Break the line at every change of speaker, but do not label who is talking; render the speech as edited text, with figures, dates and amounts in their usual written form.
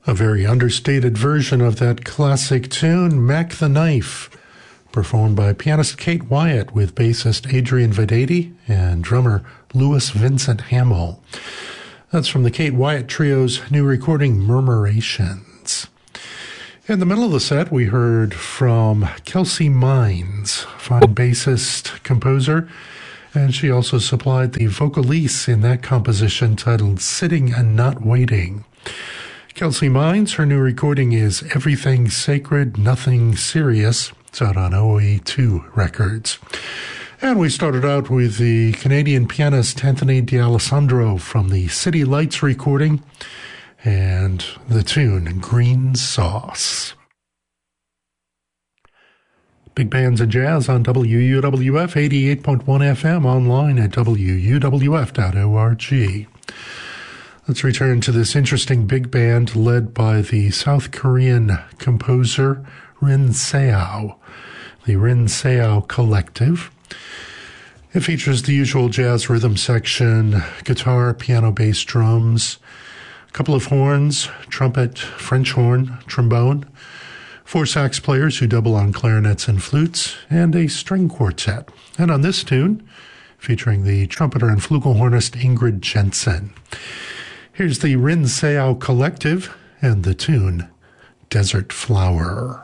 A very understated version of that classic tune, Mac the Knife, performed by pianist Kate Wyatt with bassist Adrian Vedati and drummer Louis Vincent Hamill. That's from the Kate Wyatt Trio's new recording, Murmurations. In the middle of the set, we heard from Kelsey Mines, fine bassist, composer, and she also supplied the vocalise in that composition titled Sitting and Not Waiting. Kelsey Mines, her new recording is Everything Sacred, Nothing Serious. It's out on OE2 Records. And we started out with the Canadian pianist Anthony D'Alessandro from the City Lights recording and the tune Green Sauce. Big Bands and Jazz on WUWF 88.1 FM, online at WUWF.org. Let's return to this interesting big band led by the South Korean composer Rin Seao, the Rin Seao Collective. It features the usual jazz rhythm section, guitar, piano, bass, drums, a couple of horns, trumpet, French horn, trombone, 4 sax players who double on clarinets and flutes, and a string quartet. And on this tune, featuring the trumpeter and flugelhornist Ingrid Jensen. Here's the Rin Seao Collective and the tune Desert Flower.